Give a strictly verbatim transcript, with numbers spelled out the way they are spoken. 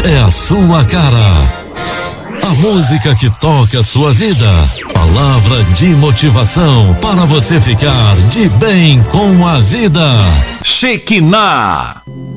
é a sua cara. A música que toca a sua vida. Palavra de motivação para você ficar de bem com a vida. Shekinah.